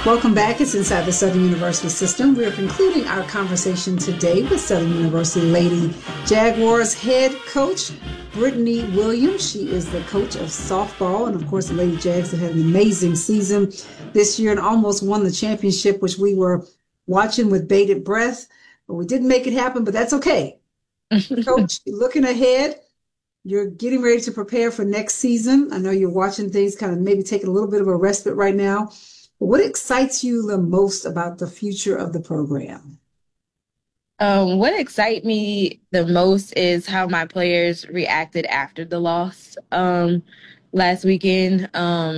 Welcome back. It's Inside the Southern University System. We're concluding our conversation today with Southern University Lady Jaguars head coach, Brittany Williams. She is the coach of softball. And of course, the Lady Jags have had an amazing season this year and almost won the championship, which we were watching with bated breath. But we didn't make it happen, but that's okay. Coach, looking ahead, you're getting ready to prepare for next season. I know you're watching things, kind of maybe taking a little bit of a respite right now. But what excites you the most about the future of the program? What excites me the most is how my players reacted after the loss last weekend.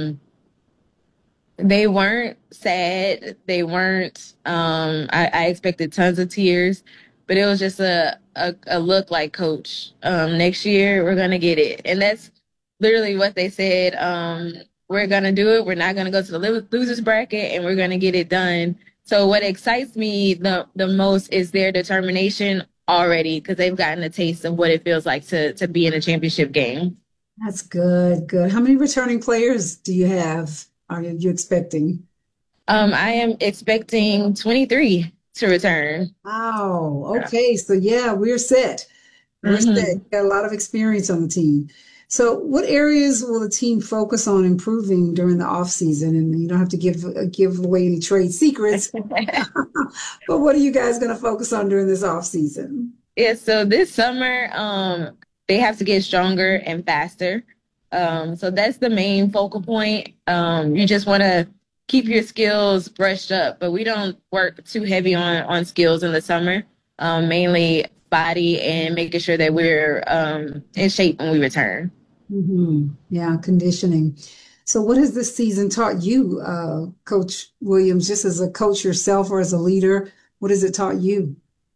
They weren't sad. They weren't, I expected tons of tears, but it was just a look like, Coach, next year we're going to get it. And that's literally what they said. We're going to do it. We're not going to go to the losers bracket, and we're going to get it done. So what excites me the most is their determination already, because they've gotten a taste of what it feels like to be in a championship game. That's good, good. How many returning players do you have? Are you expecting? I am expecting 23 to return. Wow. Okay. So yeah, we're set. We're set. Mm-hmm. Got a lot of experience on the team. So what areas will the team focus on improving during the off season? And you don't have to give away any trade secrets, but what are you guys going to focus on during this off season? Yeah, so this summer, they have to get stronger and faster. So that's the main focal point. You just want to keep your skills brushed up, but we don't work too heavy on skills in the summer, mainly body and making sure that we're in shape when we return. Yeah, conditioning. So what has this season taught you, Coach Williams, just as a coach yourself or as a leader? What has it taught you?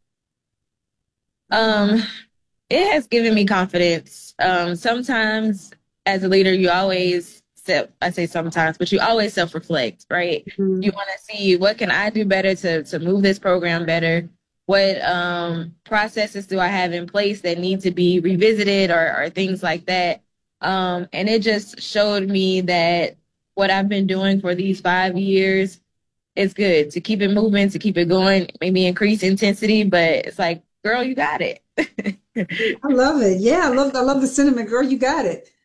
Um, it has given me confidence. Sometimes as a leader, you always I say sometimes, but you always self-reflect, right? Mhm. You want to see, what can I do better to move this program better? What processes do I have in place that need to be revisited, or things like that? And it just showed me that what I've been doing for these 5 years is good, to keep it moving, to keep it going, maybe increase intensity, but it's like, girl, you got it. I love it. Yeah, I love the sentiment, girl. You got it.